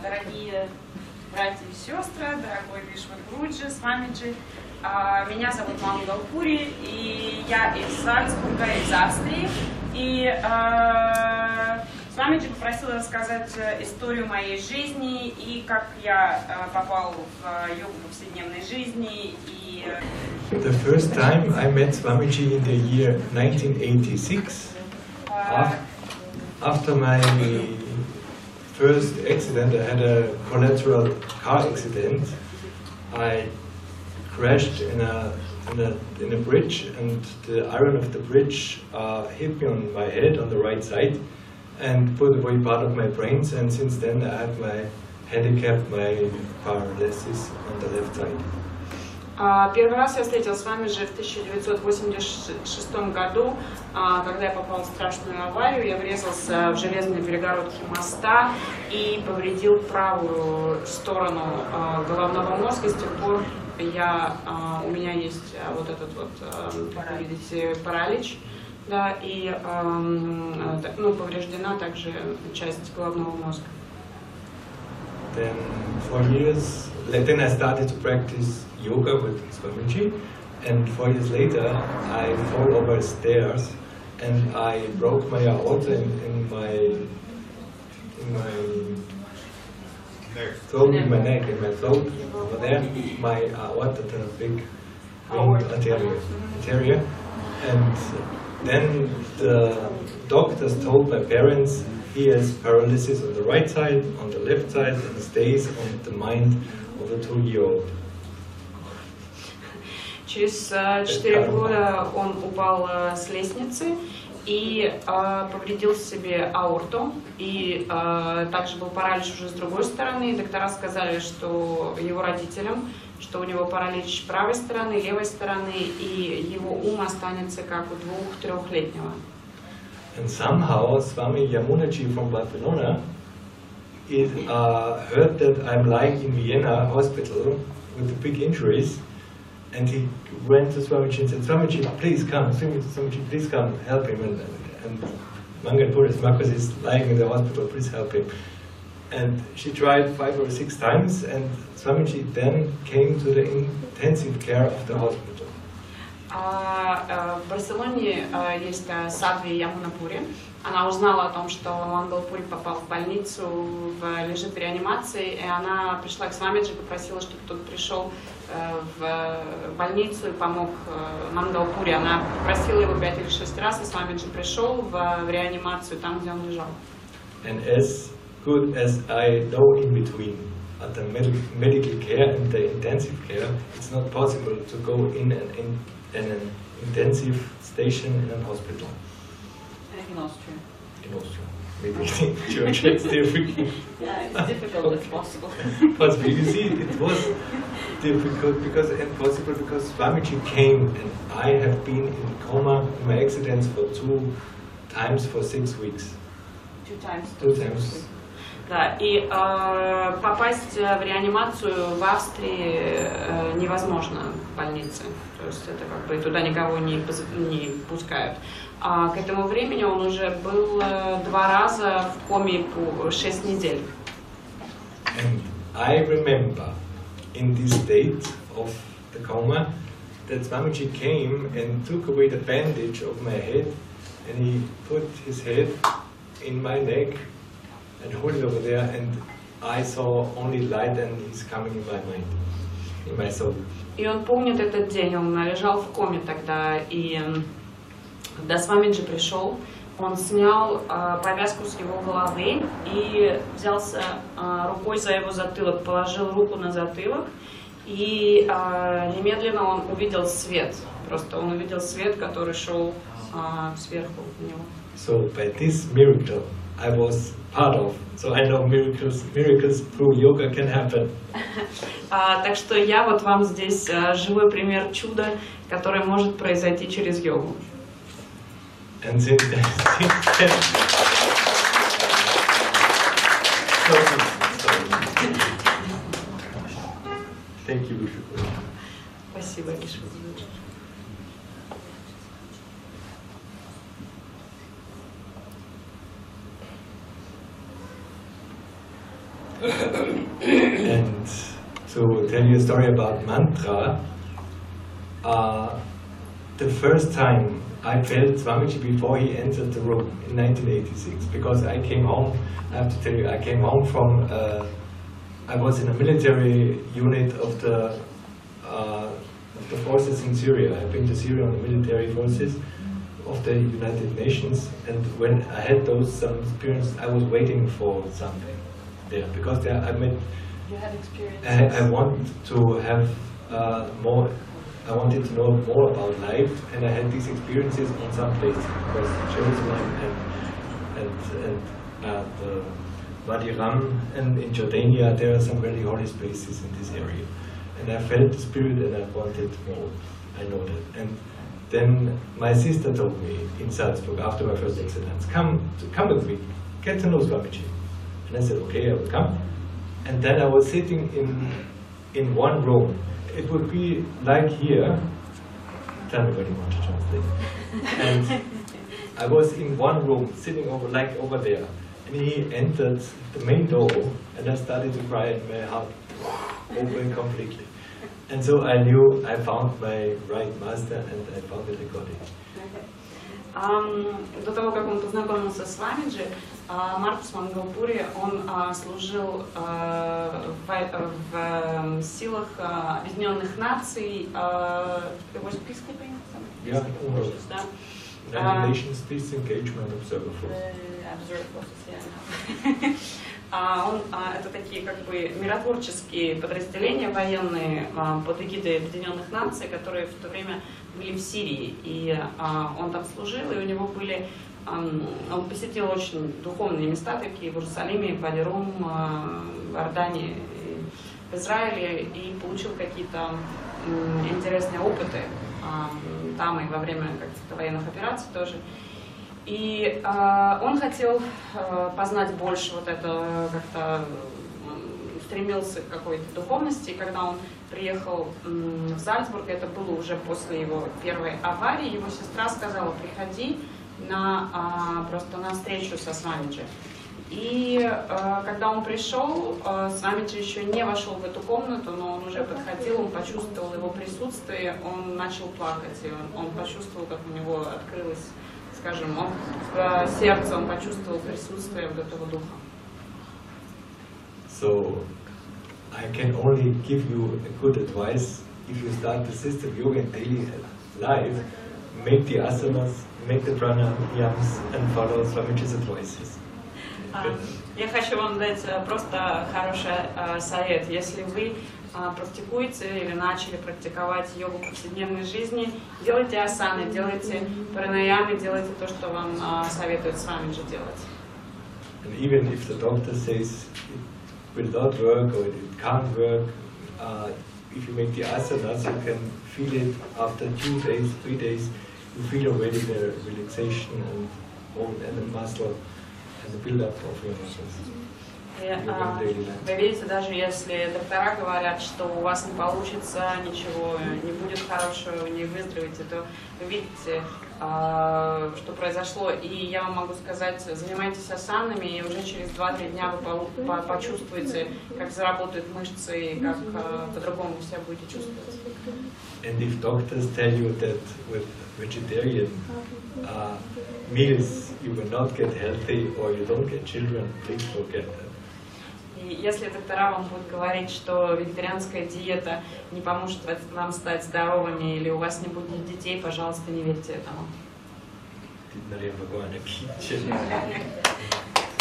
Дорогие братья и сестры, дорогой Вишвар Гуруджи, Свамиджи, меня зовут Мангал Пури, и я из Зальцбурга, из Австрии. И Свамиджи попросила рассказать историю моей жизни и как я попал в йогу повседневной жизни. И The first time I met Swamiji in the year 1986, after my first accident, I had a collateral car accident. I crashed in a bridge, and the iron of the bridge hit me on my head on the right side and put away part of my brains. And since then, I have my handicap, my paralysis on the left side. Первый раз я встретилась с вами же в 1986 году, когда я попала в страшную аварию. Я врезался в железные перегородки моста и повредил правую сторону головного мозга. С тех пор у меня есть вот этот вот, как вы видите, паралич, да, и повреждена также часть головного мозга. Then 4 years, then I started to practice yoga with Swamiji, and 4 years later I fell over stairs and I broke my aorta in my throat, in my neck, in my throat over there, my aorta, the big arteria, and then the doctors told my parents he has paralysis on the right side, on the left side, and stays on the mind of a 2-year-old. Через 4 года он упал с лестницы и повредил себе аорту, и также был паралич уже с другой стороны. Доктора сказали, что его родителям, что у него паралич правой стороны, левой стороны, и его ум останется как у 2-3-летнего. And somehow Swami Yamunaji from Barcelona heard that I'm lying in Vienna hospital with the big injuries, and he went to Swamiji and said, Swamiji, please come, Swamiji, please come, help him. And Mangal Puri, Marcus is lying in the hospital, please help him. And she tried 5 or 6 times, and Swamiji then came to the intensive care of the hospital. В Барселоне есть Садви Ямунапури. Она узнала о том, что Мангал Пури попал в больницу, лежит в реанимации, и она пришла к Свамиджи, попросила, чтобы кто-то пришел в больницу и помог Мангал Пури. Она попросила его 5 или 6 раз, и Свамиджи пришел в реанимацию, там, где он лежал. And as good as I know in between at the medical care and the intensive care, it's not possible to go in an intensive station in a hospital. In Austria. In Austria. Maybe in Georgia it's difficult. Yeah, it's difficult but possible. But you see, it was difficult because impossible because Swamiji came, and I have been in coma in my accidents for 2 times for 6 weeks. 2 times. 2 times. Да, и попасть в реанимацию в Австрии невозможно в больнице. То есть это как бы туда никого не пускают. К этому времени он уже был 2 раза в коме по 6 недель. And I remember in this state of the coma that Swamiji came and took away the bandage of my head, and he put his head in my neck and hold it over there, and I saw only light, and he's coming in my mind, in my soul. И он помнит этот день, он лежал в коме тогда, и когда Свамиджи пришел, он снял повязку с его головы и взялся рукой за его затылок, положил руку на затылок, и немедленно он увидел свет, просто он увидел свет, который шел сверху у него. So by this miracle I was part of. So I know miracles through yoga can happen. Так что я вот вам здесь живой пример чуда, которое может произойти через йогу. And since then, thank you, Vishnu. Спасибо, Вишвар. And to tell you a story about mantra, the first time I felt Swamiji before he entered the room in 1986, because I came home, I have to tell you, I came home from, I was in a military unit of the forces in Syria. I've been to Syria on the military forces of the United Nations, and when I had some experience, I was waiting for something there, because there I met, You had experience. I want to have more. I wanted to know more about life, and I had these experiences on some places, because Jerusalem and the Wadi Ram, and in Jordania there are some very holy places in this area. And I felt the spirit and I wanted more. I know that. And then my sister told me in Salzburg after my first accident, come with me, get to know Swamiji. And I said, okay, I will come. And then I was sitting in one room. It would be like here. Tell me when you want to translate. And I was in one room, sitting over there. And he entered the main door, and I started to cry, and my heart opened completely. And so I knew I found my right master, and I found the recording. До того, как он познакомился с Свамиджи, Маркус Мангалпури, он служил в силах Объединенных Наций, United Nations Peace Engagement Observer Force. Это такие как бы миротворческие подразделения военные под эгидой Объединенных Наций, которые в то время были в Сирии. И он там служил, и у него были... Он посетил очень духовные места, такие в Иерусалиме, в Вади-Рум, в Иордании, в Израиле, и получил какие-то интересные опыты там и во время каких-то военных операций тоже. И он хотел познать больше вот это, как-то стремился к какой-то духовности. И когда он приехал в Зальцбург, это было уже после его первой аварии, его сестра сказала, приходи просто на встречу со Свамиджи. И когда он пришел, Свамиджи еще не вошел в эту комнату, но он уже подходил, он почувствовал его присутствие, он начал плакать, и он почувствовал, как у него открылось, скажем, в сердце, он почувствовал присутствие вот этого духа. So, I can only give you a good advice. If you start the system yoga in daily life, make the asanas, make the pranayams, and follow Swamiji's advices. Я хочу вам дать просто хороший совет. Если вы практикуете или начали практиковать йогу в повседневной жизни, делайте асаны, делайте пранаямы, делайте то, что вам советует Свамиджи делать. And even if the doctor says it will not work or it can't work, if you make the asanas, you can feel it after 2 days, 3 days. You feel already the relaxation and bone and the muscle and the build-up of your muscles. Вы видите, даже если доктора говорят, что у вас не получится, ничего не будет хорошего, не выздоровеете, то вы видите, что произошло. И я вам могу сказать, занимайтесь асанами, и уже через 2-3 дня вы почувствуете, как заработают мышцы, и как по-другому вы себя будете чувствовать. And if doctors tell you that with vegetarian meals you will not get healthy or you don't get children, please forget that. И если доктора вам будут говорить, что вегетарианская диета не поможет вам стать здоровыми или у вас не будет детей, пожалуйста, не верьте этому.